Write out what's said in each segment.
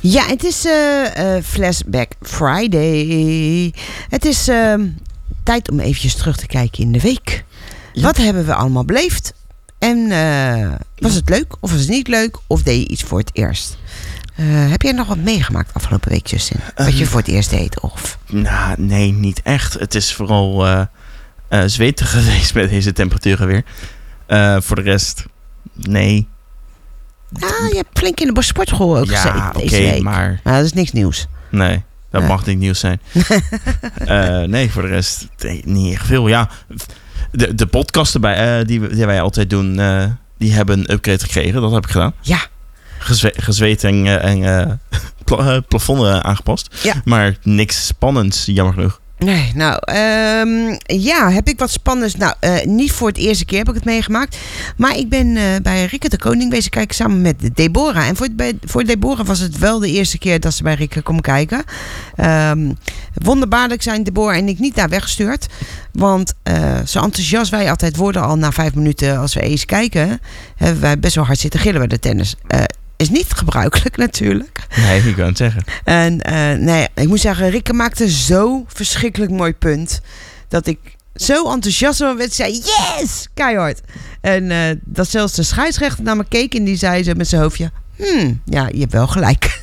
Ja, het is Flashback Friday. Het is tijd om eventjes terug te kijken in de week. Ja. Wat hebben we allemaal beleefd? En was het leuk of was het niet leuk? Of deed je iets voor het eerst? Heb jij nog wat meegemaakt afgelopen week, Justin? Wat je voor het eerst deed? Of? Nou, nee, niet echt. Het is vooral zweten geweest met deze temperaturen weer. Voor de rest, nee. Je hebt flink in de sportschool ook gezeten deze week. Maar dat is niks nieuws. Nee, dat mag niet nieuws zijn. Nee, voor de rest niet echt veel. Ja, de podcasten die wij altijd doen, die hebben een upgrade gekregen. Dat heb ik gedaan. Ja. Gezweet en plafonden aangepast. Ja. Maar niks spannends, jammer genoeg. Nee, heb ik wat spannends. Niet voor het eerste keer heb ik het meegemaakt. Maar ik ben bij Rikke de Koning bezig kijken samen met Deborah. En voor Deborah was het wel de eerste keer dat ze bij Rikke komt kijken. Wonderbaarlijk zijn Deborah en ik niet daar weggestuurd. Want zo enthousiast wij altijd worden al na 5 minuten als we eens kijken, hebben wij best wel hard zitten gillen bij de tennis. Is niet gebruikelijk natuurlijk. Nee, ik kan het zeggen. En ik moet zeggen, Rikke maakte zo verschrikkelijk mooi punt. Dat ik zo enthousiast werd. Zei, yes! Keihard. En dat zelfs de scheidsrechter naar me keek en die zei zo met zijn hoofdje, ja, je hebt wel gelijk.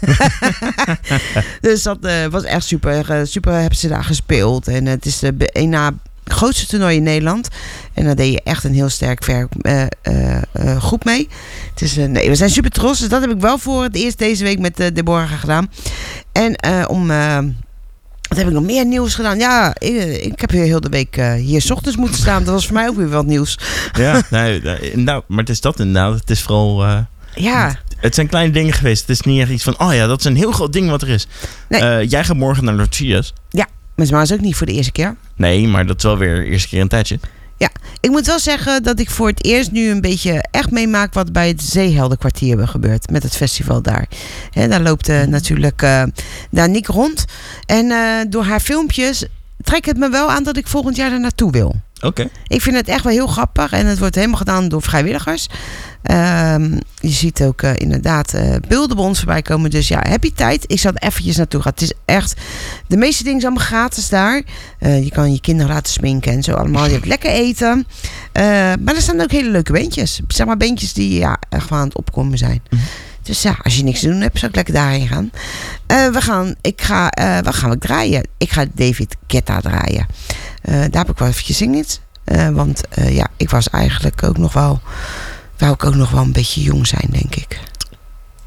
Dus dat was echt super. Super hebben ze daar gespeeld. En het is een na grootste toernooi in Nederland. En daar deed je echt een heel sterk groep mee. Dus we zijn super trots. Dus dat heb ik wel voor het eerst deze week met Deborah gedaan. En wat heb ik nog meer nieuws gedaan? Ja, ik heb heel de week hier 's ochtends moeten staan. Dat was voor mij ook weer wat nieuws. Ja, maar het is dat inderdaad. Het is vooral... Het zijn kleine dingen geweest. Het is niet echt iets van, dat is een heel groot ding wat er is. Nee. Jij gaat morgen naar Northias. Ja, maar is ook niet voor de eerste keer. Nee, maar dat is wel weer de eerste keer een tijdje. Ja, ik moet wel zeggen dat ik voor het eerst nu een beetje echt meemaak wat bij het Zeeheldenkwartier gebeurt met het festival daar. Daar loopt natuurlijk Daniek rond. En door haar filmpjes trekt het me wel aan dat ik volgend jaar er naartoe wil. Oké. Ik vind het echt wel heel grappig en het wordt helemaal gedaan door vrijwilligers. Je ziet ook inderdaad beelden bij ons voorbij komen. Dus ja, heb je tijd? Ik zal er eventjes naartoe gaan. Het is echt, de meeste dingen zijn allemaal gratis daar. Je kan je kinderen laten sminken en zo allemaal. Je hebt lekker eten. Maar er staan ook hele leuke beentjes. Zeg maar beentjes die echt wel aan het opkomen zijn. Dus ja, als je niks te doen hebt, zou ik lekker daarheen gaan. Wat gaan we draaien? Ik ga David Guetta draaien. Daar heb ik wel eventjes zingen. Want ik was eigenlijk ook nog wel... Wou ik ook nog wel een beetje jong zijn, denk ik.